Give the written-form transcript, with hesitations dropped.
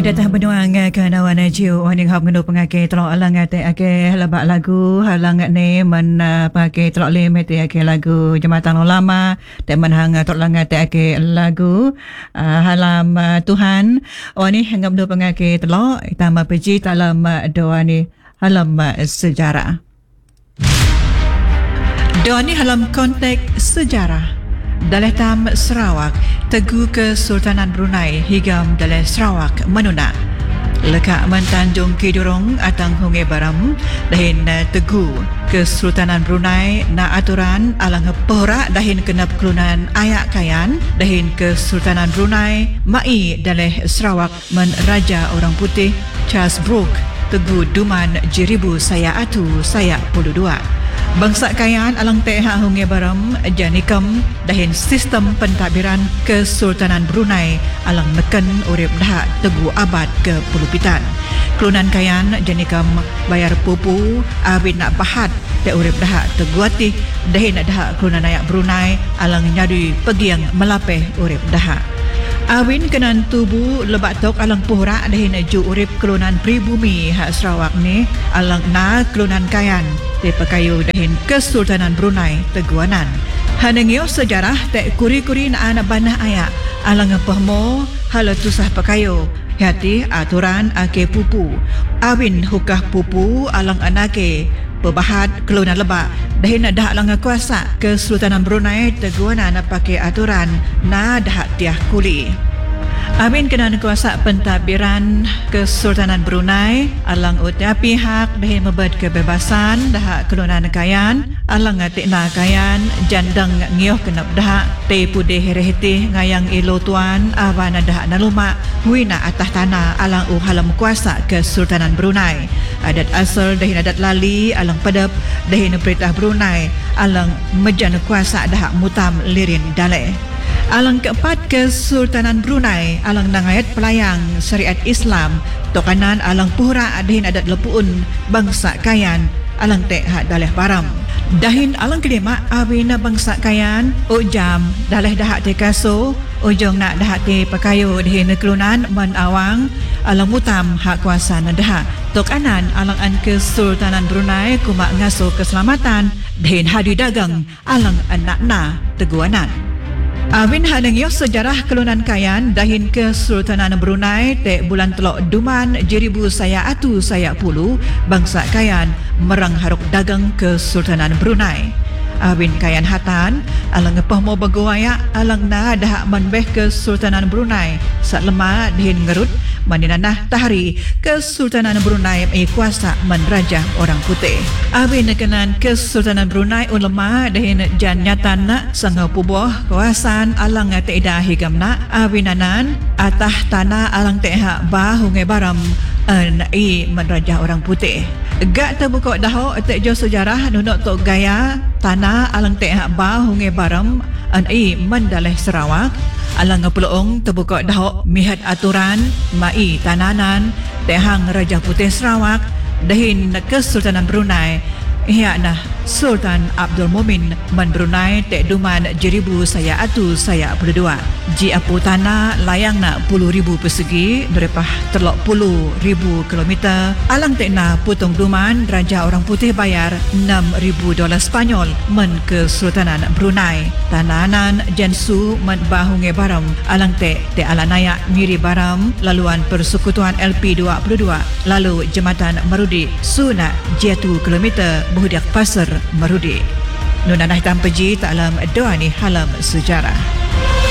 datang benuang kanawan jiu waning hab ngenu pengake telok alang ate ake labak lagu halang ne men pakai telok lem ate ake lagu Jambatan Ulama dan menhang telok lang ate ake lagu halam Tuhan wani hangap do pengake telok tambah peji dalam doa ni halam sejarah. Doa ni halam konteks sejarah. Dalatam Sarawak, Tegu Kesultanan Brunei hingga Dalai Sarawak menuna. Lekak mentanjung Kidurong atang Hungai Baram, dahin Tegu Kesultanan Brunei na aturan alang porak dahin kenap kelunan ayak kayan, dahin Kesultanan Brunei mai Dalai Sarawak men Raja Orang Putih Charles Brooke Tegu Duman Jiribu saya atu saya 22. Bangsa kayan alang teha Hungai Baram janikam dahin sistem pentadbiran Kesultanan Brunei alang neken urip dah Tegu abad ke pulupitan. Kelunan kayan janikam bayar pupu abid nak bahat te urip dah Tegu ati dahin dah kelunan ayak Brunei alang nyadu pegiang melapeh urip dah. Awin kenan tubuh lebat tok alang puhrak dahin ju urip kelunan pribumi hak Sarawak ni alang na kelunan kayan te pakayu dahin Kesultanan Brunei Teguanan. Hanengyo sejarah te kuri-kuri na anak banah ayak alang pahmo hala tusah pakayu hati aturan ake pupu. Awin hukah pupu alang anake pebahat kelunan lebak dahin dah alang kuasa Kesultanan Brunei Teguanan pakai aturan na dah tiah kuli. Amin kenan kuasa pentadbiran Kesultanan Brunei alang utia pihak dahin mebet kebebasan dah kelunan kayan alang ngatikna kayan jandang ngioh kenap dah te pudih herehitih ngayang ilo tuan awana dah naluma huina atah tanah alang halam kuasa Kesultanan Brunei. Adat asal dahin adat lali alang padap dahin perintah Brunei alang mejan kuasa dah mutam lirin dalai. Alang keempat Kesultanan Brunei alang nangayat pelayang syariat Islam tokanan alang puhra dahin adat lepuun bangsa kayan alang tek hak daleh baram. Dahin alang kelima awina bangsa kayan ujam daleh dah te kaso ujung nak dah te pakayo dahin kelunan men awang alang mutam hak kuasa dah. Tokanan alang an Kesultanan Brunei kumak ngaso keselamatan dahin hadi dagang alang anak-na Teguanan. Awin hanengyo sejarah kelunan kayan dahin Kesultanan Brunei te bulan telok Duman Jiribu saya atu saya puluh bangsa kayan merang haruk dagang Kesultanan Brunei. Awin kayan hatan alang pahmo baguaya alang na dah manbeh Kesultanan Brunei sak lemah dahin ngerut maninanah tahari Kesultanan Brunei kuasa men Raja Orang Putih. Awin kenan Kesultanan Brunei ulama dahin jan nyatan nak sangau pubuh kawasan alang teida higamna awinanan atah tanah alang teha ba Hungai Baram men Raja Orang Putih. Gak terbuka dah tek jo sejarah nunuk tok gaya tanah alang teha ba Hungai Baram men Dalai Sarawak alang peluang terbuka dah mihat aturan mai tananan tehang Raja Putih Sarawak dahin Kesultanan Brunei nah Sultan Abdul Mumin man Brunei tek duman jeribu saya atu saya 22 ji apu tanah layang nak 10,000 persegi berepah telok 10,000 kilometer alang tek na putung duman Raja Orang Putih bayar $6,000 Spanyol men Kesultanan Brunei tananan jansu men Bahungai Baram alang tek alanayak miri baram laluan persekutuan LP22 lalu Jambatan Marudi suna jiatu kilometer Budak Pasar Marudi. Nunanah hitam peji taklam doa ni halam sejarah.